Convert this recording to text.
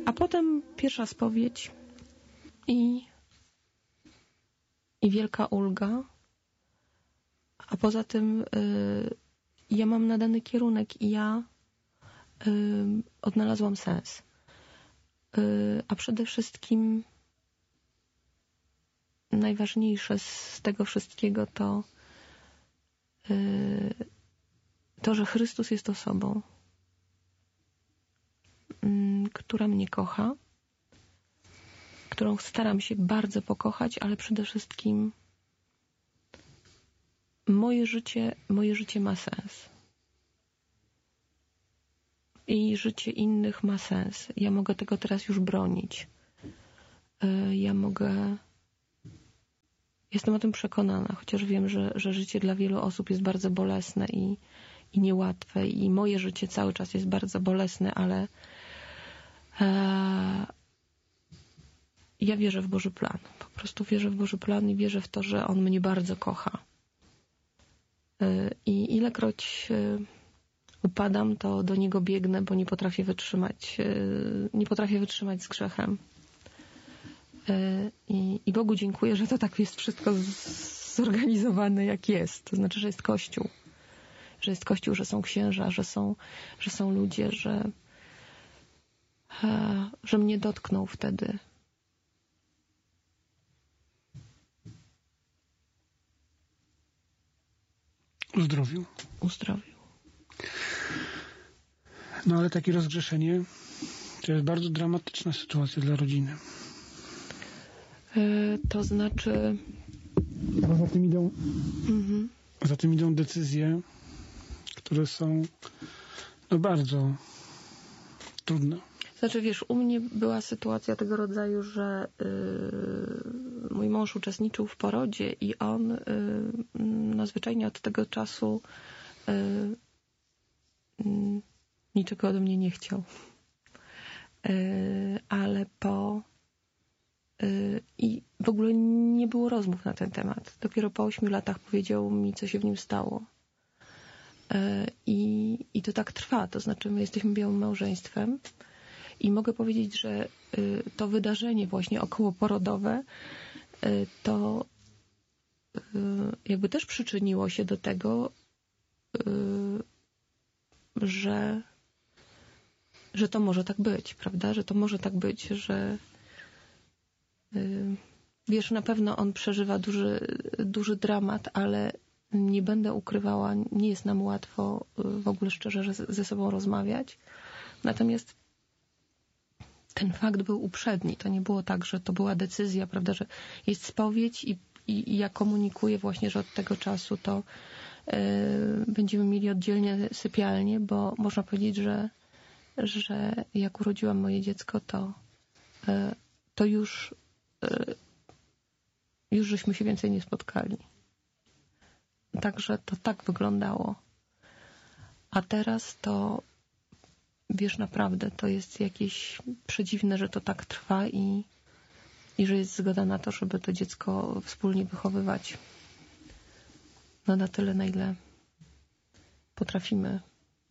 A potem pierwsza spowiedź i wielka ulga. A poza tym ja mam nadany kierunek i ja odnalazłam sens. A przede wszystkim najważniejsze z tego wszystkiego to, że Chrystus jest osobą, która mnie kocha, którą staram się bardzo pokochać, ale przede wszystkim moje życie ma sens. I życie innych ma sens. Ja mogę tego teraz już bronić. Jestem o tym przekonana, chociaż wiem, że życie dla wielu osób jest bardzo bolesne i niełatwe i moje życie cały czas jest bardzo bolesne, ale ja wierzę w Boży plan. Po prostu wierzę w Boży plan i wierzę w to, że On mnie bardzo kocha. I ilekroć upadam, to do Niego biegnę, bo nie potrafię wytrzymać z grzechem. I Bogu dziękuję, że to tak jest wszystko zorganizowane, jak jest. To znaczy, że jest Kościół. Że jest Kościół, że są księża, że są ludzie, że mnie dotknął wtedy. Uzdrowił. No ale takie rozgrzeszenie to jest bardzo dramatyczna sytuacja dla rodziny. To znaczy... Bo za tym idą decyzje, które są bardzo trudne. Znaczy, wiesz, u mnie była sytuacja tego rodzaju, że mój mąż uczestniczył w porodzie i on zwyczajnie od tego czasu niczego ode mnie nie chciał. Ale i w ogóle nie było rozmów na ten temat. Dopiero po 8 latach powiedział mi, co się w nim stało. I to tak trwa. To znaczy, my jesteśmy białym małżeństwem i mogę powiedzieć, że to wydarzenie właśnie okołoporodowe to jakby też przyczyniło się do tego, że to może tak być, prawda? Że to może tak być, że wiesz, na pewno on przeżywa duży dramat, ale nie będę ukrywała, nie jest nam łatwo w ogóle szczerze ze sobą rozmawiać. Natomiast ten fakt był uprzedni. To nie było tak, że to była decyzja, prawda, że jest spowiedź i ja komunikuję właśnie, że od tego czasu to będziemy mieli oddzielnie sypialnię, bo można powiedzieć, że jak urodziłam moje dziecko, to już żeśmy się więcej nie spotkali. Także to tak wyglądało. A teraz to, wiesz, naprawdę, to jest jakieś przedziwne, że to tak trwa i że jest zgoda na to, żeby to dziecko wspólnie wychowywać. No na tyle, na ile potrafimy.